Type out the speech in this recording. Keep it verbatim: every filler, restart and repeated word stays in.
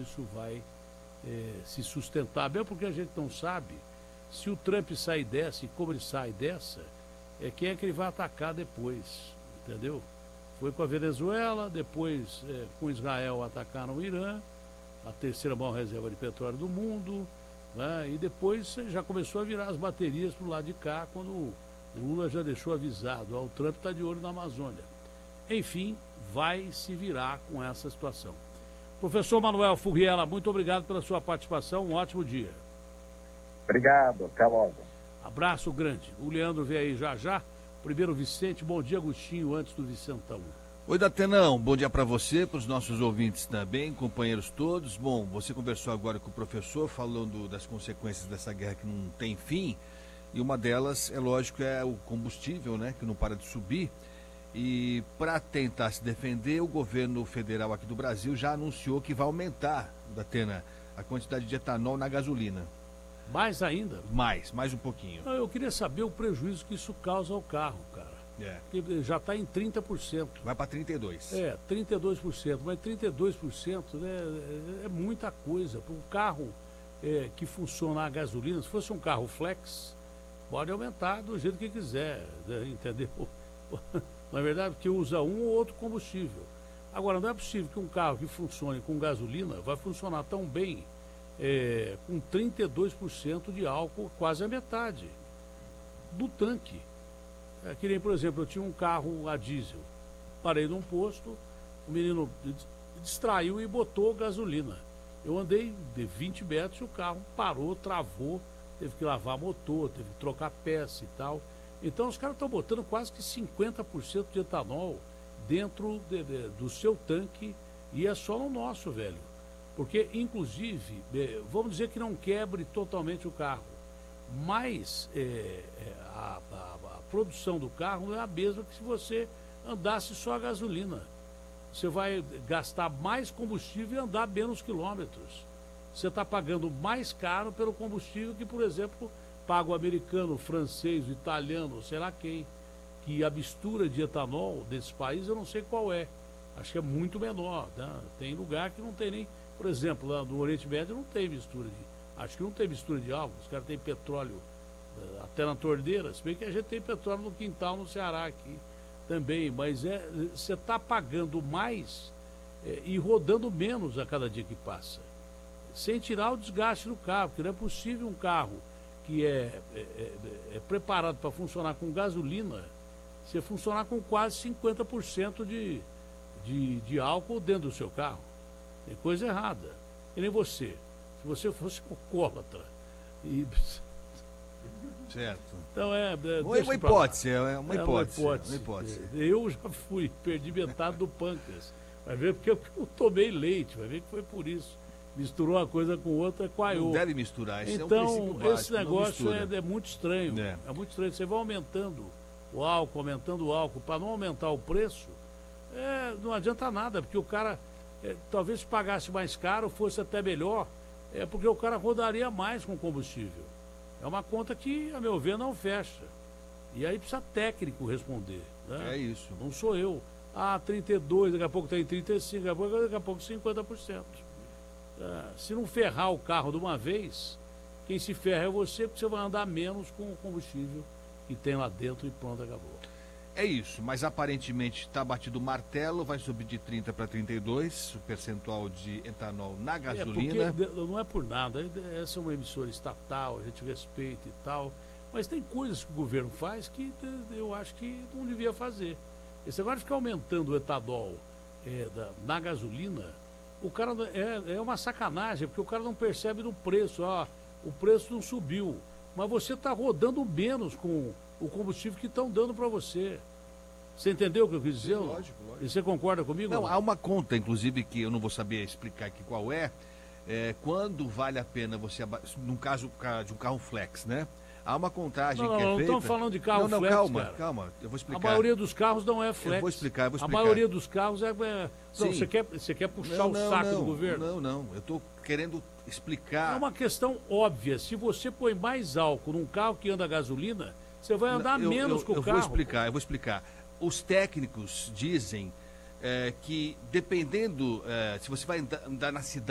isso vai é, se sustentar, mesmo porque a gente não sabe se o Trump sair dessa e como ele sai dessa, é quem é que ele vai atacar depois, entendeu? Foi com a Venezuela, depois é, com Israel atacaram o Irã, a terceira maior reserva de petróleo do mundo, né? E depois já começou a virar as baterias para o lado de cá, quando o Lula já deixou avisado, ó, o Trump está de olho na Amazônia. Enfim, vai se virar com essa situação. Professor Manuel Furriela, muito obrigado pela sua participação, um ótimo dia. Obrigado, até logo. Abraço grande. O Leandro vem aí já já. Primeiro Vicente, bom dia, Agostinho, antes do Vicentão. Oi, Datenão, bom dia para você, para os nossos ouvintes também, companheiros todos. Bom, você conversou agora com o professor, falando das consequências dessa guerra que não tem fim, e uma delas, é lógico, é o combustível, né, que não para de subir. E para tentar se defender, o governo federal aqui do Brasil já anunciou que vai aumentar, Datena, a quantidade de etanol na gasolina. Mais ainda? Mais, mais um pouquinho. Eu queria saber o prejuízo que isso causa ao carro, cara. É. Que já está em trinta por cento. Vai para trinta e dois por cento. É, trinta e dois por cento. Mas trinta e dois por cento, né, é muita coisa. Para um carro é, que funciona a gasolina, se fosse um carro flex, pode aumentar do jeito que quiser, né, entendeu? Na verdade, porque usa um ou outro combustível. Agora, não é possível que um carro que funcione com gasolina vai funcionar tão bem é, com trinta e dois por cento de álcool, quase a metade do tanque. É, que nem, por exemplo, eu tinha um carro a diesel, parei num posto, o menino distraiu e botou gasolina. Eu andei de vinte metros e o carro parou, travou, teve que lavar motor, teve que trocar peça e tal. Então os caras estão botando quase que cinquenta por cento de etanol dentro de, de, do seu tanque, e é só no nosso, velho. Porque, inclusive, vamos dizer que não quebre totalmente o carro, mas é, a, a, a produção do carro não é a mesma que se você andasse só a gasolina. Você vai gastar mais combustível e andar menos quilômetros. Você está pagando mais caro pelo combustível que, por exemplo, paga o americano, o francês, o italiano, sei lá quem, que a mistura de etanol desses países eu não sei qual é. Acho que é muito menor, né? Tem lugar que não tem nem, por exemplo, lá no Oriente Médio não tem mistura de... Acho que não tem mistura de álcool, os caras têm petróleo até na torneira, se bem que a gente tem petróleo no quintal no Ceará aqui também, mas é, você está pagando mais é, e rodando menos a cada dia que passa, sem tirar o desgaste do carro, porque não é possível um carro que é, é, é, é preparado para funcionar com gasolina, você funcionar com quase cinquenta por cento de, de, de álcool dentro do seu carro. Tem coisa errada. E nem você. Se você fosse alcoólatra e... Certo. Então é... é uma, uma hipótese, é uma hipótese, é uma hipótese. Uma hipótese. Eu já fui, perdi metade do pâncreas. Vai ver porque eu, eu tomei leite, vai ver que foi por isso. Misturou uma coisa com outra, coaiou. Não deve misturar, esse então, é um princípio básico, esse negócio é, é muito estranho. É. é muito estranho. Você vai aumentando o álcool, aumentando o álcool, para não aumentar o preço, é, não adianta nada, porque o cara, é, talvez se pagasse mais caro, fosse até melhor, é porque o cara rodaria mais com combustível. É uma conta que, a meu ver, não fecha. E aí precisa técnico responder. Né? É isso. Não sou eu. Ah, trinta e dois, daqui a pouco tem trinta e cinco, daqui a pouco, daqui a pouco cinquenta por cento. É, se não ferrar o carro de uma vez, quem se ferra é você, porque você vai andar menos com o combustível que tem lá dentro e pronto, acabou. É isso, mas aparentemente está batido o martelo, vai subir de trinta para trinta e dois o percentual de etanol na gasolina. É porque não é por nada, essa é uma emissora estatal, a gente respeita e tal, mas tem coisas que o governo faz que eu acho que não devia fazer. Esse agora de ficar aumentando o etanol é, da, na gasolina, o cara é, é uma sacanagem, porque o cara não percebe no preço, ó, o preço não subiu, mas você está rodando menos com o combustível que estão dando para você. Você entendeu o que eu quis dizer? Sim, lógico, lógico. E você concorda comigo? Não, há uma conta, inclusive, que eu não vou saber explicar aqui qual é, é quando vale a pena você, no caso de um carro flex, né? Há uma contagem não, não, que é não feita... Não estamos falando de carro não, não, flex, calma, cara. calma, eu vou explicar. A maioria dos carros não é flex. Eu vou explicar, eu vou explicar. A maioria dos carros é... é... Não, você quer, você quer puxar não, o não, saco não, do governo? Não, não, eu estou querendo explicar... É uma questão óbvia. Se você põe mais álcool num carro que anda a gasolina, você vai andar eu, menos eu, com o eu carro. Eu vou explicar, eu vou explicar. Os técnicos dizem é, que dependendo, é, se você vai andar, andar na cidade,